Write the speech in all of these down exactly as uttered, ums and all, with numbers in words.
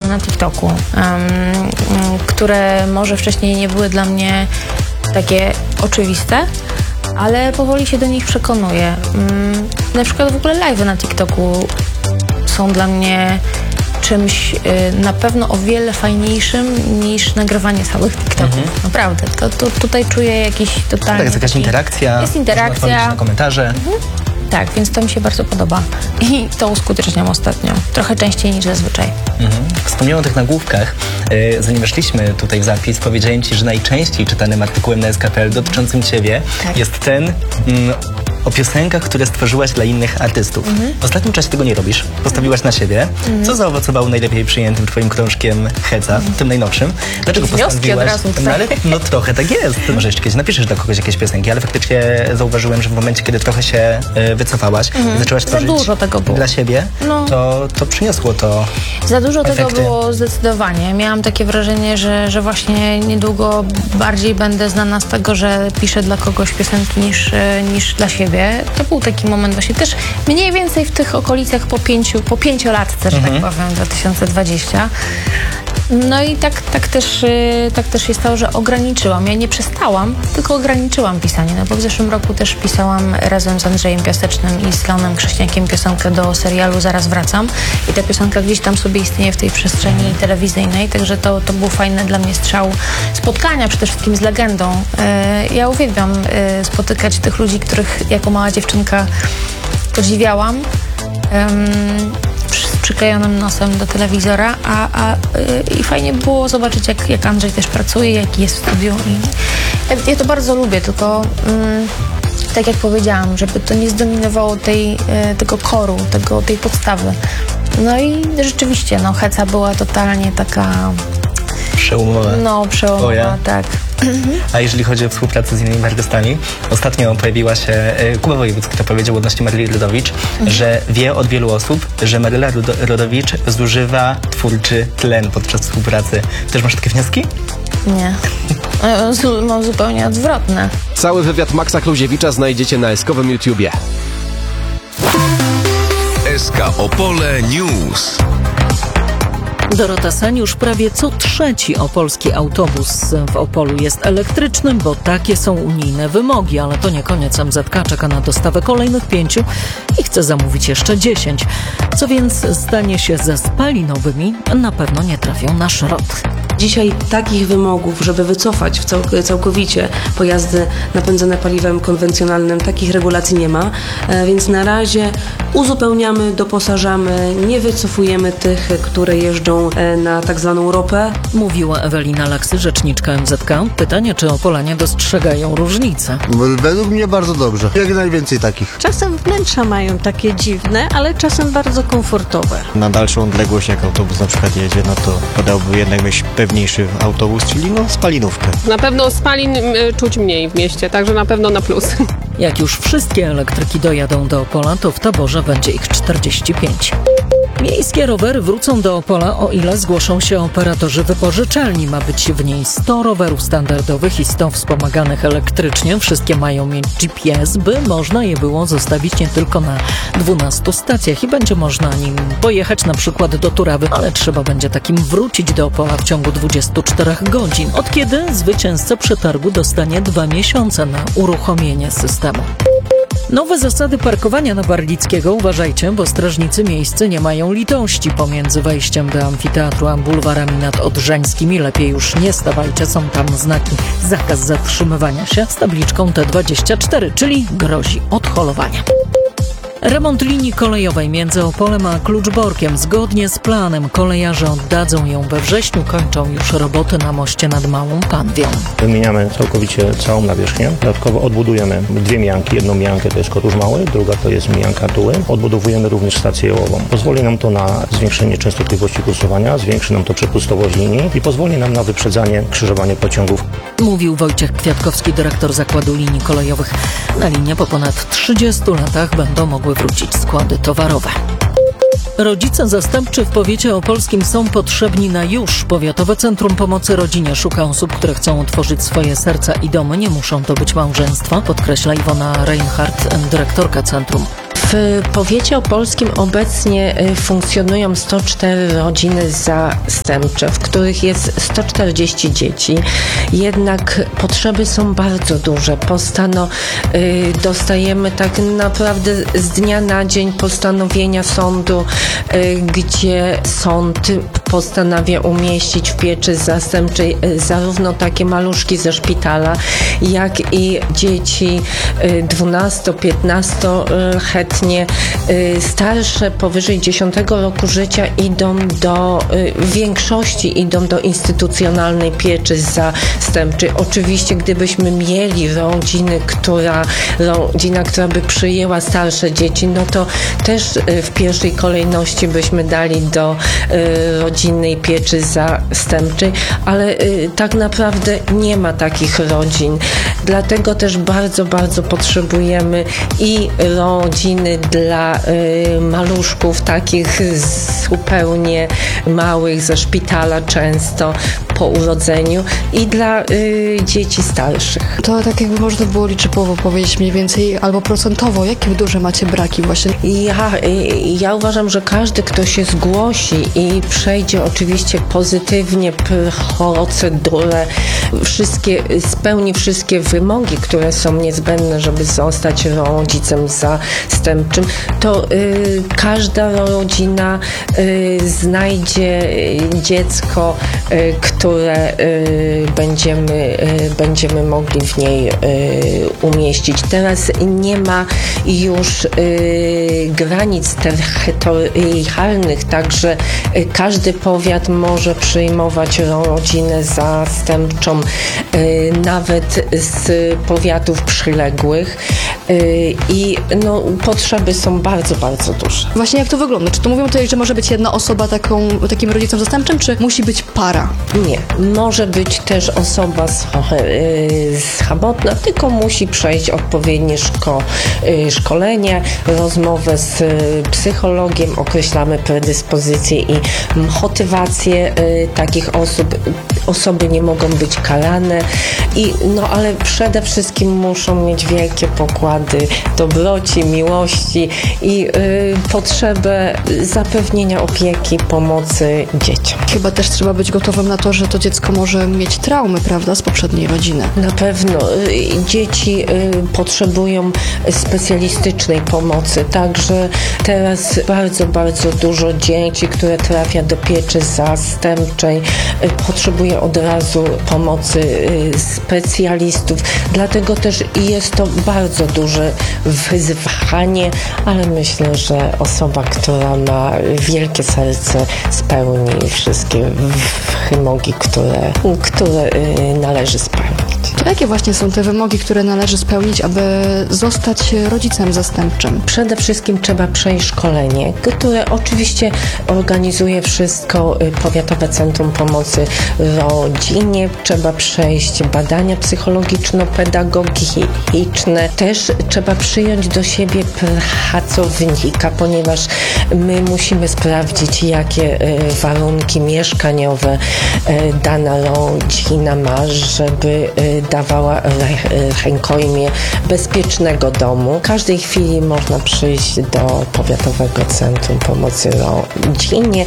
na TikToku, um, które może wcześniej nie były dla mnie takie oczywiste, ale powoli się do nich przekonuję. Um, na przykład w ogóle live'y na TikToku są dla mnie czymś y, na pewno o wiele fajniejszym niż nagrywanie całych TikToków. Mhm. Naprawdę. To, to tutaj czuję jakiś totalnie... Tak, jest jakaś interakcja. Jest interakcja. Na komentarze. Mhm. Tak, więc to mi się bardzo podoba. I to uskuteczniam ostatnio. Trochę częściej niż zazwyczaj. Mhm. Wspomniałem o tych nagłówkach. Yy, zanim weszliśmy tutaj w zapis, powiedziałem Ci, że najczęściej czytanym artykułem na S K kropka P L dotyczącym Ciebie tak. jest ten... Mm, o piosenkach, które stworzyłaś dla innych artystów. Mhm. W ostatnim czasie tego nie robisz. Postawiłaś na siebie, mhm. co zaowocowało najlepiej przyjętym twoim krążkiem Heca, mhm. tym najnowszym. Dlaczego postawiłaś? Od razu, no, ale, no trochę tak jest. Może jeszcze kiedyś napiszesz dla kogoś jakieś piosenki, ale faktycznie zauważyłem, że w momencie, kiedy trochę się y, wycofałaś, mhm. zaczęłaś tworzyć Za dużo tego było. dla siebie, no. to, to przyniosło to Za dużo efekty. Tego było zdecydowanie. Miałam takie wrażenie, że, że właśnie niedługo bardziej będę znana z tego, że piszę dla kogoś piosenki niż, niż dla siebie. To był taki moment właśnie też mniej więcej w tych okolicach po pięciu, po pięciolatce, że mhm. tak powiem, dwa tysiące dwudziestym. No i tak, tak, też, tak też się stało, że ograniczyłam. Ja nie przestałam, tylko ograniczyłam pisanie, no bo w zeszłym roku też pisałam razem z Andrzejem Piasecznym i z Leonem Krześniakiem piosenkę do serialu Zaraz wracam i ta piosenka gdzieś tam sobie istnieje w tej przestrzeni telewizyjnej, także to, to był fajny dla mnie strzał spotkania przede wszystkim z legendą. Ja uwielbiam spotykać tych ludzi, których jako mała dziewczynka podziwiałam. Z przyklejonym nosem do telewizora, a, a yy, i fajnie było zobaczyć, jak, jak Andrzej też pracuje, jaki jest w studiu. I ja, ja to bardzo lubię, tylko yy, tak jak powiedziałam, żeby to nie zdominowało tej, yy, tego koru, tego, tej podstawy. No i rzeczywiście, no Heca była totalnie taka... Przełomowa. No, przełomowa, Twoja. tak. A jeżeli chodzi o współpracę z innymi artystami, ostatnio pojawiła się e, Kuba Wojewódzki, to powiedział odnośnie Maryli Rodowicz, mhm. że wie od wielu osób, że Maryla Rodowicz zużywa twórczy tlen podczas współpracy. Też masz takie wnioski? Nie. Mam zupełnie odwrotne. Cały wywiad Maxa Kluziewicza znajdziecie na eskowym YouTubie. S K Opole News. Dorota Seniusz, prawie co trzeci opolski autobus w Opolu jest elektryczny, bo takie są unijne wymogi, ale to nie koniec. M Z K czeka na dostawę kolejnych pięciu i chce zamówić jeszcze dziesięć. Co więc stanie się ze spalinowymi, na pewno nie trafią na szrot. Dzisiaj takich wymogów, żeby wycofać w cał- całkowicie pojazdy napędzane paliwem konwencjonalnym, takich regulacji nie ma, e, więc na razie uzupełniamy, doposażamy, nie wycofujemy tych, które jeżdżą e, na tak zwaną ropę. Mówiła Ewelina Laksy, rzeczniczka M Z K. Pytanie, czy Opolanie dostrzegają różnice. Według mnie bardzo dobrze. Jak najwięcej takich. Czasem wnętrza mają takie dziwne, ale czasem bardzo komfortowe. Na dalszą odległość, jak autobus na przykład jedzie, no to podałby jednak myśl pewniejszy autobus, czyli no spalinówkę. Na pewno spalin y, czuć mniej w mieście, także na pewno na plus. Jak już wszystkie elektryki dojadą do Opola, to w taborze będzie ich czterdzieści pięć. Miejskie rowery wrócą do Opola, o ile zgłoszą się operatorzy wypożyczalni. Ma być w niej sto rowerów standardowych i sto wspomaganych elektrycznie. Wszystkie mają mieć G P S, by można je było zostawić nie tylko na dwunastu stacjach i będzie można nim pojechać na przykład do Turawy, ale trzeba będzie takim wrócić do Opola w ciągu dwudziestu czterech godzin, od kiedy zwycięzca przetargu dostanie dwa miesiące na uruchomienie systemu. Nowe zasady parkowania na Barlickiego, uważajcie, bo strażnicy miejscy nie mają litości. Pomiędzy wejściem do amfiteatru a bulwarami nad Odrzańskimi lepiej już nie stawajcie, są tam znaki zakaz zatrzymywania się z tabliczką T dwadzieścia cztery, czyli grozi odholowanie. Remont linii kolejowej między Opolem a Kluczborkiem. Zgodnie z planem kolejarze oddadzą ją we wrześniu. Kończą już roboty na moście nad Małą Panwią. Wymieniamy całkowicie całą nawierzchnię. Dodatkowo odbudujemy dwie mijanki. Jedną mijankę to jest Kotusz Mały, druga to jest mijanka Tuły. Odbudowujemy również stację jołową. Pozwoli nam to na zwiększenie częstotliwości kursowania, zwiększy nam to przepustowość linii i pozwoli nam na wyprzedzanie, krzyżowanie pociągów. Mówił Wojciech Kwiatkowski, dyrektor Zakładu Linii Kolejowych. Na linię po ponad trzydziestu latach będą mogły wrócić składy towarowe. Rodzice zastępczy w powiecie opolskim są potrzebni na już. Powiatowe Centrum Pomocy Rodzinie szuka osób, które chcą otworzyć swoje serca i domy. Nie muszą to być małżeństwa, podkreśla Iwona Reinhardt, dyrektorka centrum. W powiecie opolskim obecnie funkcjonują sto cztery rodziny zastępcze, w których jest sto czterdzieści dzieci. Jednak potrzeby są bardzo duże. Postano, y, dostajemy tak naprawdę z dnia na dzień postanowienia sądu, y, gdzie sąd postanawia umieścić w pieczy zastępczej y, zarówno takie maluszki ze szpitala, jak i dzieci y, dwunasto-piętnastoletnie. Y, starsze powyżej dziesiątego roku życia idą do, y, w większości idą do instytucjonalnej pieczy zastępczej. Oczywiście, gdybyśmy mieli rodziny, która, rodzina, która by przyjęła starsze dzieci, no to też y, w pierwszej kolejności byśmy dali do y, rodzinnej pieczy zastępczej, ale y, tak naprawdę nie ma takich rodzin. Dlatego też bardzo, bardzo potrzebujemy i rodziny dla y, maluszków, takich zupełnie małych, ze szpitala często po urodzeniu, i dla y, dzieci starszych. To tak jakby można było liczbowo powiedzieć mniej więcej, albo procentowo, jakie duże macie braki właśnie? Ja, ja uważam, że każdy, kto się zgłosi i przejdzie oczywiście pozytywnie procedurę, wszystkie, spełni wszystkie wymogi, które są niezbędne, żeby zostać rodzicem zastępczym, to y, każda rodzina y, znajdzie dziecko, y, które y, będziemy, y, będziemy mogli w niej y, umieścić. Teraz nie ma już y, granic terytorialnych, także y, każdy powiat może przyjmować rodzinę zastępczą y, nawet z powiatów przyległych y, i no, potrzeby są bardzo, bardzo duże. Właśnie jak to wygląda? Czy to mówią tutaj, że może być jedna osoba taką, takim rodzicem zastępczym, czy musi być para? Nie. Może być też osoba samotna, tylko musi przejść odpowiednie szko, szkolenie, rozmowę z psychologiem, określamy predyspozycje i motywacje takich osób. Osoby nie mogą być karane, i, no ale przede wszystkim muszą mieć wielkie pokłady dobroci, miłości i y, potrzebę zapewnienia opieki, pomocy dzieciom. Chyba też trzeba być gotowym na to, że to dziecko może mieć traumy, prawda, z poprzedniej rodziny. Na pewno. Dzieci potrzebują specjalistycznej pomocy, także teraz bardzo, bardzo dużo dzieci, które trafia do pieczy zastępczej, potrzebuje od razu pomocy specjalistów. Dlatego też jest to bardzo duże wyzwanie, ale myślę, że osoba, która ma wielkie serce, spełni wszystkie wymogi, które, które należy spełnić. To jakie właśnie są te wymogi, które należy spełnić, aby zostać rodzicem zastępczym? Przede wszystkim trzeba przejść szkolenie, które oczywiście organizuje wszystko Powiatowe Centrum Pomocy Rodzinie. Trzeba przejść badania psychologiczno-pedagogiczne. Też trzeba przyjąć do siebie pracownika, ponieważ my musimy sprawdzić, jakie warunki mieszkaniowe dana rodzina ma, żeby dawała rękojmię bezpiecznego domu. W każdej chwili można przyjść do Powiatowego Centrum Pomocy Rodzinie.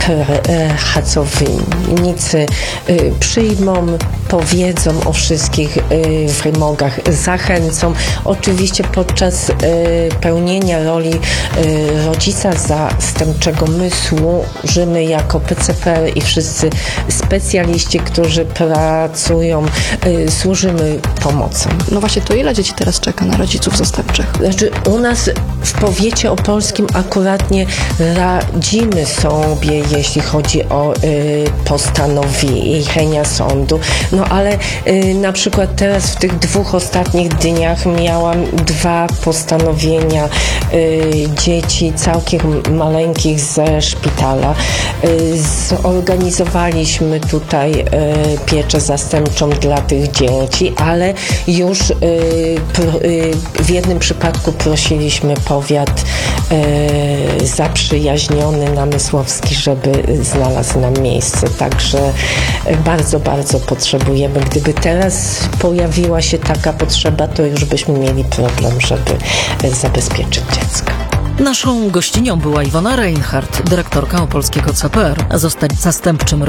Pracownicy przyjmą, powiedzą o wszystkich wymogach, zachęcą. Oczywiście podczas pełnienia roli rodzica zastępczego my służymy jako P C P R i wszyscy specjaliści, którzy pracują, służymy pomocą. No właśnie, to ile dzieci teraz czeka na rodziców zastępczych? Znaczy, u nas w powiecie opolskim akuratnie radzimy sobie, jeśli chodzi o y, postanowienia sądu. No ale y, na przykład teraz w tych dwóch ostatnich dniach miałam dwa postanowienia y, dzieci całkiem maleńkich ze szpitala. Y, zorganizowaliśmy tutaj y, pieczę zastępczą dla tych dzieci, ale już y, pro, y, w jednym przypadku prosiliśmy powiat y, zaprzyjaźniony namysłowski, żeby znalazł nam miejsce. Także bardzo, bardzo potrzebujemy. Gdyby teraz pojawiła się taka potrzeba, to już byśmy mieli problem, żeby zabezpieczyć dziecko. Naszą gościnią była Iwona Reinhardt, dyrektorka opolskiego C P R. Zostać zastępczym